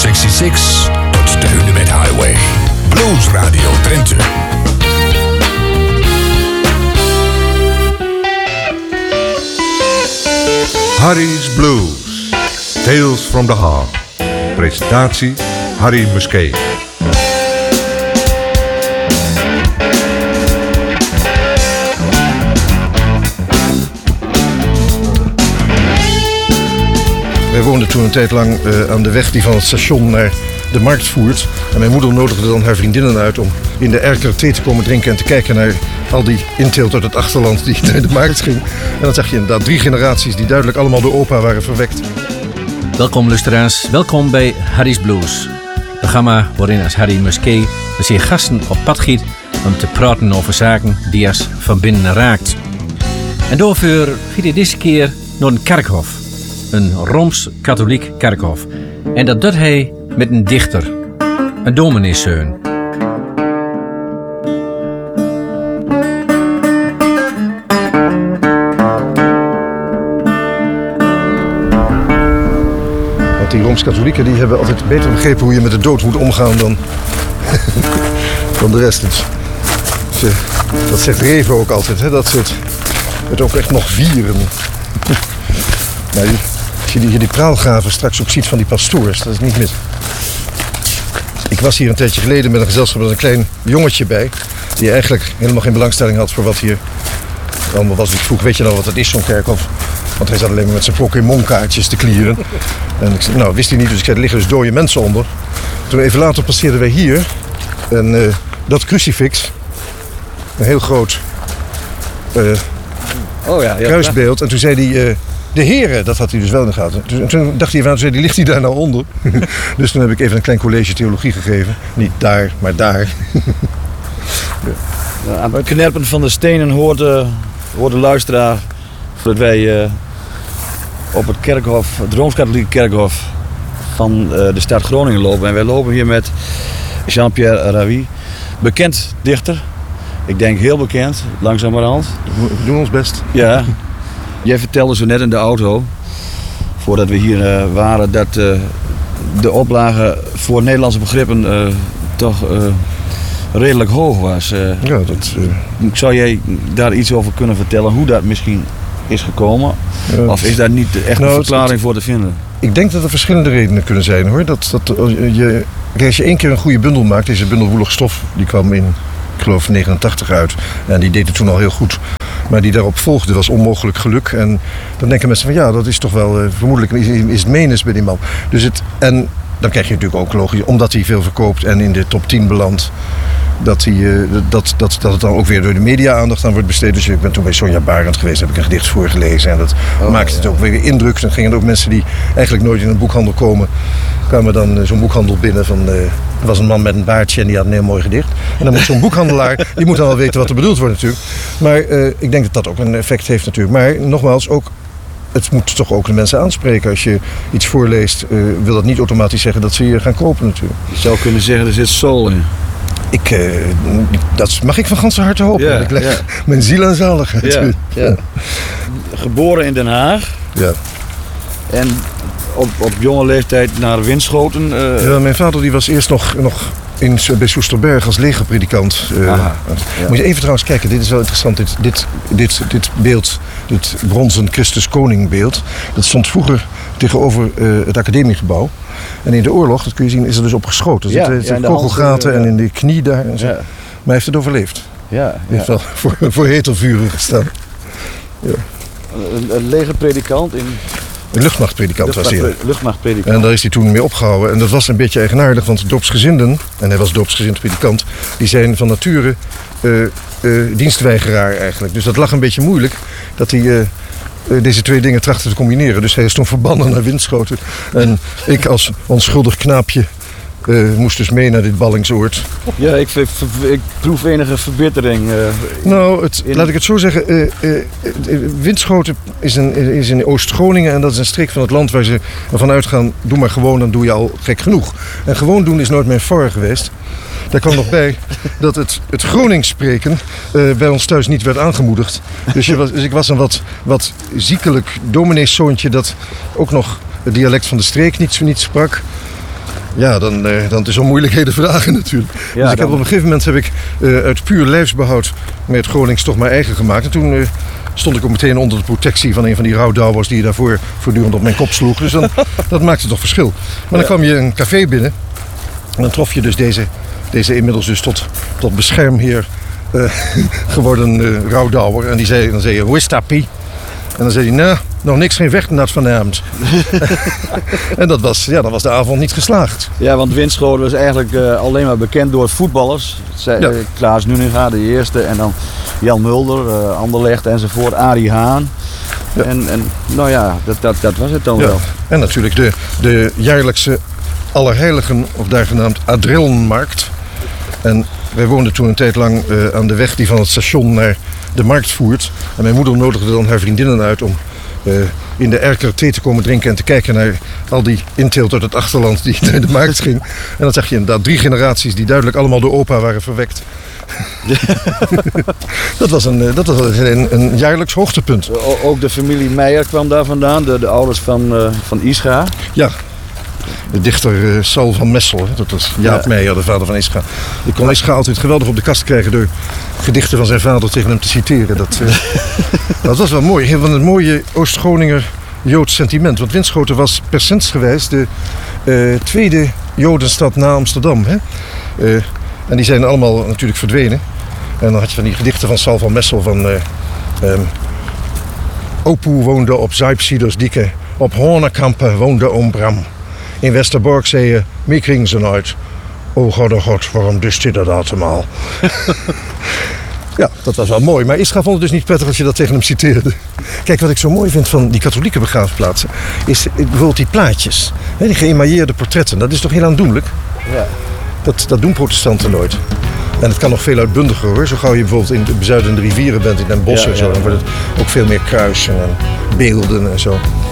66 tot de Hunebed Highway. Blues Radio Drenthe. Harry's Blues. Tales from the Heart. Presentatie Harry Musquet. Wij woonden toen een tijd lang aan de weg die van het station naar de markt voert. En mijn moeder nodigde dan haar vriendinnen uit om in de erker thee te komen drinken en te kijken naar al die inteelt uit het achterland die naar de markt ging. En dan zag je inderdaad 3 generaties die duidelijk allemaal door opa waren verwekt. Welkom luisteraars, welkom bij Harry's Blues. Het programma waarin als Harry Musquet de zijn gasten op pad giet om te praten over zaken die als van binnen raakt. En daarvoor giet hij deze keer naar een kerkhof. Een Rooms-katholiek kerkhof. En dat doet hij met een dichter. Een domineeszeun. Want die Rooms-katholieken die hebben altijd beter begrepen hoe je met de dood moet omgaan dan de rest. Dus, dat zegt Reven ook altijd, hè? Dat ze het ook echt nog vieren. Maar als je die praalgraven straks ook ziet van die pastoors, dat is niet mis. Ik was hier een tijdje geleden met een gezelschap met een klein jongetje bij, die eigenlijk helemaal geen belangstelling had voor wat hier allemaal was. Ik vroeg, weet je nou wat dat is, zo'n kerkhof? Want hij zat alleen maar met zijn Pokémon-kaartjes te klieren. En ik zei, nou, wist hij niet, dus ik zei, er liggen dus dode mensen onder. Toen even later passeerden wij hier dat crucifix, een heel groot kruisbeeld. En toen zei hij, de Heere, dat had hij dus wel in de gaten. En toen dacht hij, zei, ligt hij daar nou onder? Dus toen heb ik even een klein college theologie gegeven. Niet daar, maar daar. Ja, aan het knerpen van de stenen hoort de luisteraar dat wij op het kerkhof, het Rooms-katholieke kerkhof van de stad Groningen lopen. En wij lopen hier met Jean-Pierre Ravi, bekend dichter. Ik denk heel bekend, langzamerhand. We doen ons best. Ja. Jij vertelde zo net in de auto, voordat we hier waren, dat de oplage voor Nederlandse begrippen toch redelijk hoog was. Ja, Zou jij daar iets over kunnen vertellen, hoe dat misschien is gekomen? Of is daar niet echt een verklaring voor te vinden? Ik denk dat er verschillende redenen kunnen zijn, hoor. Als je 1 keer een goede bundel maakt, deze bundel Woelig Stof, die kwam in, ik geloof, 89 uit. En die deed het toen al heel goed. Maar die daarop volgde was onmogelijk geluk. En dan denken mensen van, ja, dat is toch wel vermoedelijk is het menens bij die man. En dan krijg je natuurlijk ook logisch, omdat hij veel verkoopt en in de top 10 belandt, dat het dan ook weer door de media aandacht aan wordt besteed. Dus ik ben toen bij Sonja Barend geweest, heb ik een gedicht voorgelezen. En dat maakte het ook weer indruk. Dan gingen er ook mensen die eigenlijk nooit in een boekhandel komen, kwamen dan zo'n boekhandel binnen van... Er was een man met een baardje en die had een heel mooi gedicht. En dan moet zo'n boekhandelaar, die moet dan wel weten wat er bedoeld wordt natuurlijk. Maar ik denk dat dat ook een effect heeft natuurlijk. Maar nogmaals, het moet toch ook de mensen aanspreken. Als je iets voorleest, wil dat niet automatisch zeggen dat ze je gaan kopen natuurlijk. Je zou kunnen zeggen, er zit soul in. Dat mag ik van ganse harte hopen. Ja, ik leg mijn ziel aan zaligheid. Ja, ja. Geboren in Den Haag. Ja. En op jonge leeftijd naar Winschoten. Ja, mijn vader die was eerst nog bij Soesterberg als legerpredikant. Moet je even trouwens kijken, dit is wel interessant. Dit beeld, dit bronzen Christus Koning beeld, dat stond vroeger tegenover het academiegebouw. En in de oorlog, dat kun je zien, is er dus op geschoten. Er zitten kogelgaten en in de knie daar. En zo. Ja. Maar hij heeft het overleefd. Ja, hij heeft wel voor hetelvuren gestaan. Ja. Een legerpredikant in... Een luchtmachtpredikant was hij. Luchtmachtpredikant. En daar is hij toen mee opgehouden. En dat was een beetje eigenaardig, want de doopsgezinden, en hij was doopsgezind predikant, die zijn van nature dienstweigeraar eigenlijk. Dus dat lag een beetje moeilijk dat hij deze 2 dingen trachtte te combineren. Dus hij is toen verbannen naar Winschoten. En ik als onschuldig knaapje moest dus mee naar dit ballingsoord. Ja, ik proef enige verbittering. Laat ik het zo zeggen. Winschoten is in Oost-Groningen en dat is een streek van het land waar ze ervan uitgaan, doe maar gewoon, dan doe je al gek genoeg. En gewoon doen is nooit mijn far geweest. Daar kwam nog bij dat het Gronings spreken bij ons thuis niet werd aangemoedigd. Dus ik was een wat ziekelijk domineeszoontje dat ook nog het dialect van de streek niet sprak. Ja, dan is er moeilijkheden vragen natuurlijk. Ja, dus ik heb op een gegeven moment uit puur lijfsbehoud met Gronings toch mijn eigen gemaakt. En toen stond ik ook meteen onder de protectie van een van die rouwdouwers die daarvoor voortdurend op mijn kop sloeg. Dus dat maakte toch verschil. Maar dan kwam je een café binnen en dan trof je dus deze inmiddels dus tot beschermheer geworden rouwdouwer. En dan zei je, hoe is dat, Pie? En dan zei hij, nou, nog niks, geen vechtnat vanavond. En dat was de avond niet geslaagd. Ja, want Winschoten was eigenlijk alleen maar bekend door voetballers. Klaas Nuninga, de eerste. En dan Jan Mulder, Anderlecht enzovoort. Arie Haan. Ja. En nou ja, dat was het dan wel. En natuurlijk de jaarlijkse Allerheiligen, of daar genaamd Adrillenmarkt. En wij woonden toen een tijd lang aan de weg die van het station naar de markt voert. En mijn moeder nodigde dan haar vriendinnen uit om in de erker thee te komen drinken en te kijken naar al die inteelt uit het achterland die naar de markt ging. En dan zag je inderdaad 3 generaties die duidelijk allemaal door opa waren verwekt. Dat was een jaarlijks hoogtepunt. Ook de familie Meijer kwam daar vandaan, de ouders van Ischa. Ja. De dichter Sal van Messel, hè? Dat was Jaap Meijer, de vader van Ischa. Ik kon Ischa altijd geweldig op de kast krijgen door gedichten van zijn vader tegen hem te citeren. Dat was wel mooi. Heel van het mooie Oost-Groninger Joods sentiment. Want Winschoten was percentsgewijs de tweede Jodenstad na Amsterdam. Hè? En die zijn allemaal natuurlijk verdwenen. En dan had je van die gedichten van Sal van Messel van... Opoe woonde op Zuipsiedersdieke, op Hornekampen woonde oom Bram. In Westerbork zei je, mij kriegen ze nooit. Oh god, waarom dus dit dat allemaal? Ja, dat was wel mooi. Maar Ischa vond het dus niet prettig als je dat tegen hem citeerde. Kijk, wat ik zo mooi vind van die katholieke begraafplaatsen, is bijvoorbeeld die plaatjes. Die geëmailleerde portretten, dat is toch heel aandoenlijk? Ja. Dat doen protestanten nooit. En het kan nog veel uitbundiger hoor. Zo gauw je bijvoorbeeld in de bezuidende rivieren bent, in Den Bosch en zo, dan wordt het ook veel meer kruisen en beelden en zo.